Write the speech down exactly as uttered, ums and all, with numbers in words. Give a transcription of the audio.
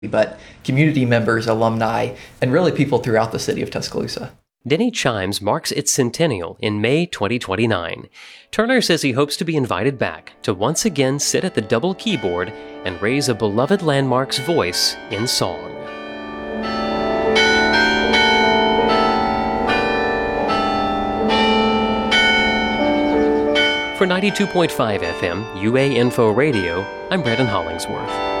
but community members, alumni, and really people throughout the city of Tuscaloosa. Denny Chimes marks its centennial in May twenty twenty-nine. Turner says he hopes to be invited back to once again sit at the double keyboard and raise a beloved landmark's voice in song. For ninety-two point five F M, U A Info Radio, I'm Brendan Hollingsworth.